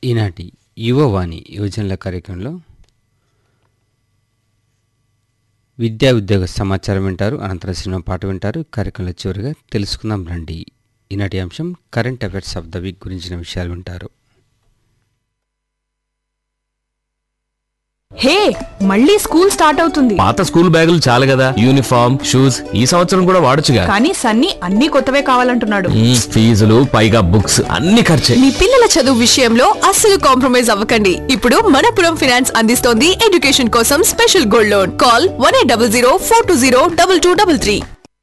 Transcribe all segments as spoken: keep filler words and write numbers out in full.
ఈనాటి యువవాణి యువజనుల కార్యక్రమంలో విద్యా ఉద్యోగ సమాచారం వింటారు. అనంతరం సినిమా పాట వింటారు. కార్యక్రమంలో చివరిగా తెలుసుకుందాం రండి. ఈనాటి అంశం current affairs of the week గురించిన విషయాలు వింటారు. హే, మళ్ళీ స్కూల్ స్టార్ట్ అవుతుంది. పాత స్కూల్ బ్యాగులు చాలు కదా, యూనిఫామ్ షూస్ ఈ సంవత్సరం కూడా వాడొచ్చుగా. కానీ సన్నీ అన్ని కొత్తవే కావాలంటున్నాడు. ఫీజులు పైగా బుక్స్ అన్ని ఖర్చే. మీ పిల్లల చదువు విషయంలో అస్సలు కాంప్రమైజ్ అవ్వకండి. ఇప్పుడు మనపురం ఫైనాన్స్ అందిస్తోంది ఎడ్యుకేషన్ కోసం special gold loan. Call one eight double zero four two zero double two double three.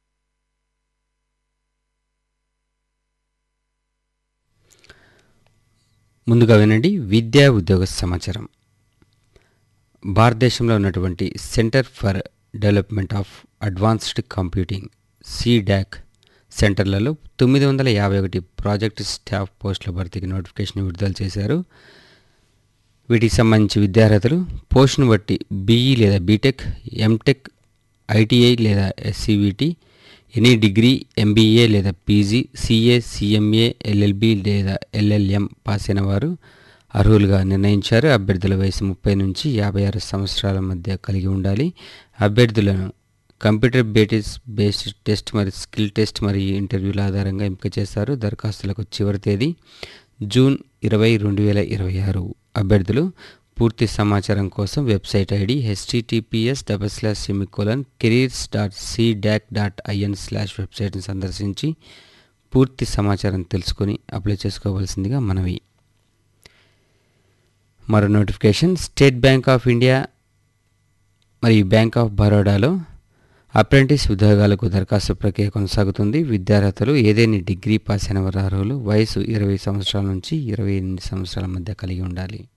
ముందుగా వినండి విద్యా ఉద్యోగ సమాచారం. భారతదేశంలో ఉన్నటువంటి centre for development of advanced computing C-DAC సెంటర్లలో తొమ్మిది వందల యాభై ఒకటి ప్రాజెక్ట్ స్టాఫ్ పోస్టుల భర్తీకి నోటిఫికేషన్ విడుదల చేశారు. వీటికి సంబంధించి విద్యార్హతలు పోస్టును బట్టి బీఈ లేదా బీటెక్, ఎంటెక్, ఐటీఐ లేదా ఎస్సీవీటీ, ఎనీ డిగ్రీ, ఎంబీఏ లేదా పీజీ, సిఏ, సిఎంఏ, ఎల్ఎల్బి లేదా ఎల్ఎల్ఎం పాస్ అయిన వారు అర్హులుగా నిర్ణయించారు. అభ్యర్థుల వయసు ముప్పై నుంచి యాభై ఆరు సంవత్సరాల మధ్య కలిగి ఉండాలి. అభ్యర్థులను కంప్యూటర్ బేటిస్ బేస్డ్ టెస్ట్ మరియు స్కిల్ టెస్ట్ మరియు ఇంటర్వ్యూల ఆధారంగా ఎంపిక చేస్తారు. దరఖాస్తులకు చివరి తేదీ జూన్ ఇరవై రెండు వేల ఇరవై ఆరు. అభ్యర్థులు పూర్తి సమాచారం కోసం website ID HTTPS double slash semicolon careers dot C-DAC dot IN slash వెబ్సైట్ని సందర్శించి పూర్తి సమాచారం తెలుసుకొని అప్లై చేసుకోవాల్సిందిగా మనవి. మరో notification, state bank of India మరియు బ్యాంక్ ఆఫ్ బరోడాలో అప్రెంటిస్ ఉద్యోగాలకు దరఖాస్తు ప్రక్రియ కొనసాగుతుంది. విద్యార్హతలు ఏదైనా డిగ్రీ పాస్ అయిన వారు అర్హులు. వయసు ఇరవై సంవత్సరాల నుంచి ఇరవై ఎనిమిది సంవత్సరాల మధ్య కలిగి ఉండాలి.